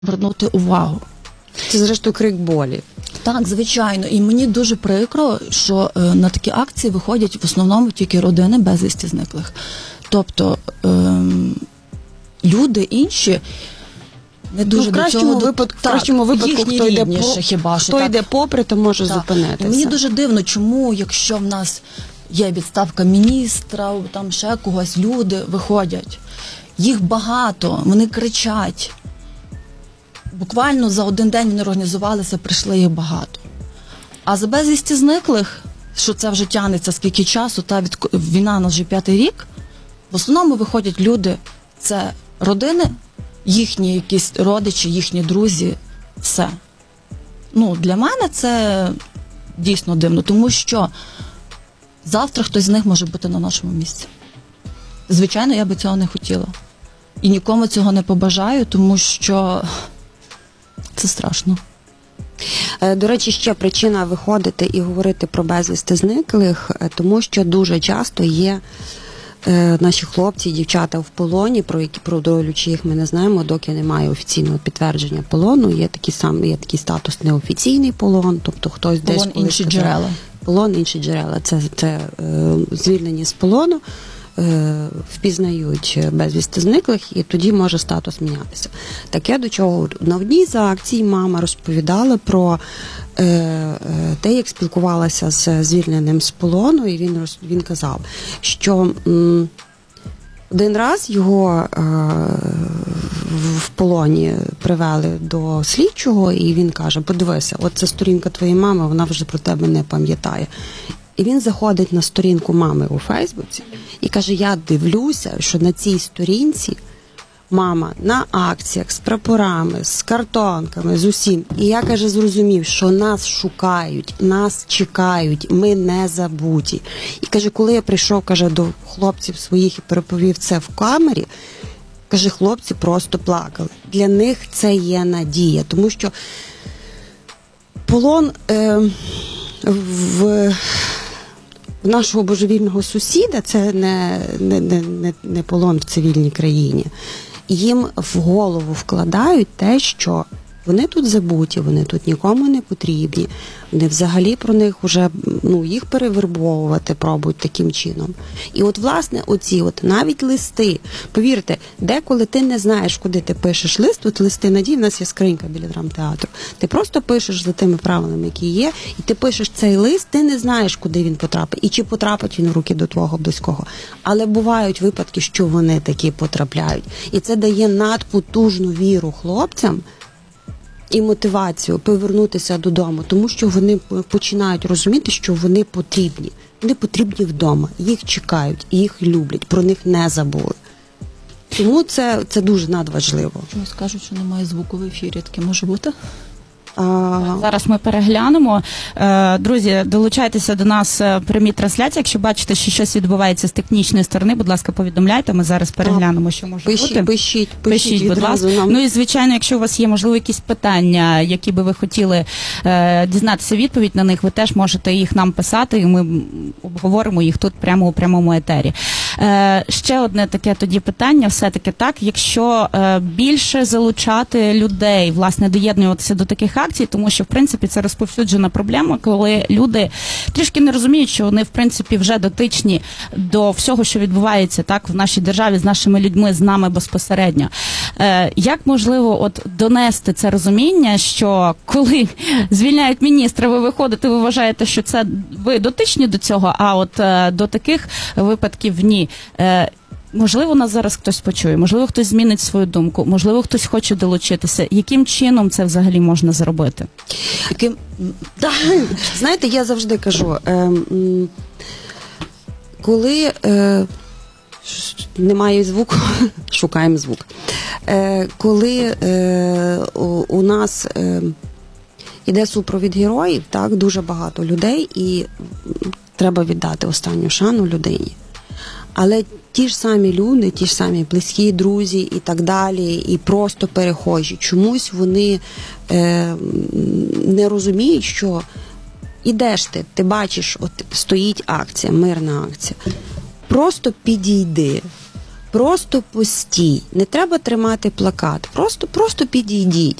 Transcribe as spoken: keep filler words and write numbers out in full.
звернути увагу. Це, зрештою, крик болі. Так, звичайно. І мені дуже прикро, що е, на такі акції виходять в основному тільки родини безвісти зниклих. Тобто е, люди інші не дуже ну, в до кращому цього... випадку, так, в кращому випадку хто, йде, по, хіба, що, хто так. йде попри, то може так. зупинитися. І мені дуже дивно, чому, якщо в нас є відставка міністра, там ще когось, люди виходять. Їх багато, вони кричать. Буквально за один день вони організувалися, прийшли їх багато. А за безвісті зниклих, що це вже тягнеться скільки часу, та від, війна у нас вже п'ятий рік, в основному виходять люди, це родини, їхні якісь родичі, їхні друзі, все. Ну, для мене це дійсно дивно, тому що завтра хтось з них може бути на нашому місці. Звичайно, я би цього не хотіла. І нікому цього не побажаю, тому що це страшно. До речі, ще причина виходити і говорити про безвісти зниклих, тому що дуже часто є наші хлопці і дівчата в полоні, про які про долю чиїх ми не знаємо, доки немає офіційного підтвердження полону. Є такий сам, є такий статус неофіційний полон, тобто хтось полон, десь інші сказав, джерела. Полон, інші джерела. Це, це е, звільнені з полону, е, впізнають безвісти зниклих, і тоді може статус мінятися. Таке до чого на одній з акцій мама розповідала про е, е, те, як спілкувалася з звільненим з полону, і він, він казав, що м, один раз його е, в полоні привели до слідчого, і він каже: подивися, от це сторінка твоєї мами, вона вже про тебе не пам'ятає. І він заходить на сторінку мами у Фейсбуці і каже: я дивлюся, що на цій сторінці мама на акціях з прапорами, з картонками, з усім. І я, каже, зрозумів, що нас шукають, нас чекають, ми не забуті. І каже, коли я прийшов, каже, до хлопців своїх і переповів це в камері, каже, хлопці просто плакали. Для них це є надія, тому що полон е, в... в нашого божевільного сусіда це не, не, не, не полон в цивільній країні. Їм в голову вкладають те, що вони тут забуті, вони тут нікому не потрібні, вони взагалі про них вже, ну, їх перевербовувати пробують таким чином. І от, власне, оці от навіть листи, повірте, деколи ти не знаєш, куди ти пишеш лист, от листи надії, в нас є скринька біля драмтеатру, ти просто пишеш за тими правилами, які є, і ти пишеш цей лист, ти не знаєш, куди він потрапить, і чи потрапить він в руки до твого близького. Але бувають випадки, що вони такі потрапляють. І це дає надпотужну віру хлопцям, і мотивацію повернутися додому, тому що вони починають розуміти, що вони потрібні. Вони потрібні вдома, їх чекають, їх люблять, про них не забули. Тому це, це дуже надважливо. Чомусь кажуть, що немає звуку в ефірі, таке може бути? А... Зараз ми переглянемо. Друзі, долучайтеся до нас в прямій трансляції. Якщо бачите, що щось відбувається з технічної сторони, будь ласка, повідомляйте. Ми зараз переглянемо, що може пишіть, бути. Пишіть, пишіть, пишіть, будь ласка. Нам. Ну і, звичайно, якщо у вас є, можливо, якісь питання, які би ви хотіли е, дізнатися відповідь на них, ви теж можете їх нам писати, і ми обговоримо їх тут прямо у прямому етері. Е, ще одне таке тоді питання, все-таки так, якщо е, більше залучати людей, власне, доєднуватися до таких акцій, тому що, в принципі, це розповсюджена проблема, коли люди трішки не розуміють, що вони, в принципі, вже дотичні до всього, що відбувається так в нашій державі, з нашими людьми, з нами безпосередньо. Е, як можливо от донести це розуміння, що коли звільняють міністра, ви виходите, ви вважаєте, що це ви дотичні до цього, а от е, до таких випадків ні. Е, Можливо, нас зараз хтось почує, можливо, хтось змінить свою думку, можливо, хтось хоче долучитися. Яким чином це взагалі можна зробити? Яким... Да. Знаєте, я завжди кажу, е, коли е, немає звуку, шукаємо звук. Е, коли е, у, у нас е, іде супровід героїв, так, дуже багато людей, і треба віддати останню шану людині. Але ті ж самі люди, ті ж самі близькі, друзі і так далі, і просто перехожі, чомусь вони е, не розуміють, що ідеш ти, ти бачиш, от стоїть акція, мирна акція. Просто підійди, Просто постій, не треба тримати плакат, просто, просто підійдіть.